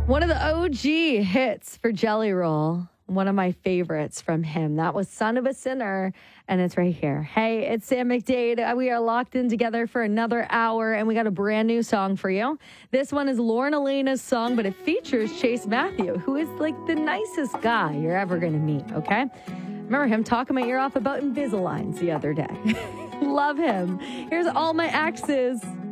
One of the OG hits for Jelly Roll. One of my favorites from him. That was Son of a Sinner, and it's right here. Hey, it's Sam McDade. We are locked in together for another hour, and we got a brand new song for you. This one is Lauren Elena's song, but it features Chase Matthew, who is like the nicest guy you're ever going to meet, okay? Remember him talking my ear off about Invisaligns the other day. Love him. Here's All My Exes.